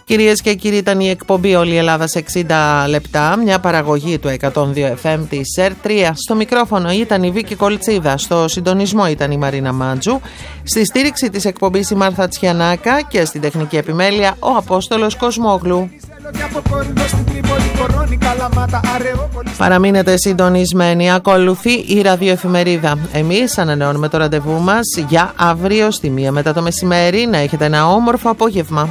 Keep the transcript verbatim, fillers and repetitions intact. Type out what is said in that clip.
Κυρίες και κύριοι, ήταν η εκπομπή Όλη η Ελλάδα σε εξήντα λεπτά, μια παραγωγή του εκατόν δύο εφ εμ της ΕΡ τρία. Στο μικρόφωνο ήταν η Βίκη Κολτσίδα, στο συντονισμό ήταν η Μαρίνα Μάντζου, στη στήριξη της εκπομπής η Μάρθα Τσιανάκα και στην τεχνική επιμέλεια ο Απόστολος Κοσμόγλου. Παραμείνετε συντονισμένοι, ακολουθεί η ραδιοεφημερίδα. Εμείς ανανεώνουμε το ραντεβού μας για αύριο στη μία μετά το μεσημέρι. Να έχετε ένα όμορφο απόγευμα.